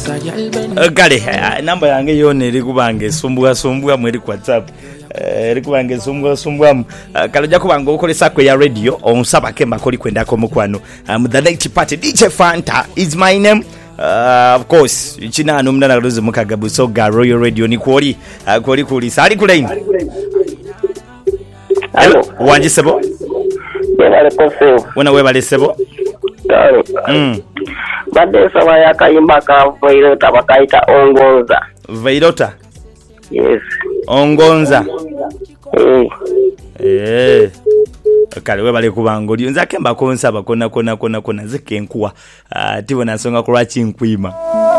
kale namba yange yone eri kubanga esumbuka mweri ku WhatsApp eri kubanga esumbuka kale ja kubanga okolesa ko ya radio onsaba kemba koli kwendako mukwano the night party DJ Fanta is my name. Of course china nomna naluze mukaga so ga Royal Radio ni kwoli kuli sali kulaini. Hello wanje sebo Yale kofeo wona webale sebo bade sawa yakayimba ka Vailota bakaita Ongonza. Vailota? Yes. Ongonza. Kale webale kubanga oli nzake mbako nsaba kona zike nkuwa tibona nsonga kulwa chinkwima.